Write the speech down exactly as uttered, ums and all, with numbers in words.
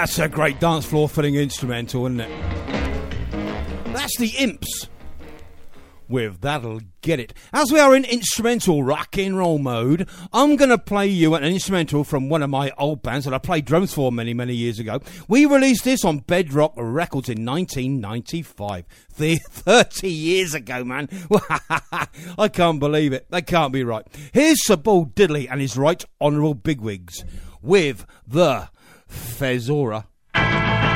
That's a great dance floor filling instrumental, isn't it? That's the Imps with That'll Get It. As we are in instrumental rock and roll mode, I'm going to play you an instrumental from one of my old bands that I played drums for many, many years ago. We released this on Bedrock Records in nineteen ninety-five. thirty years ago, man. I can't believe it. That can't be right. Here's Sir Paul Diddley and his Right Honourable Bigwigs with the Fezora.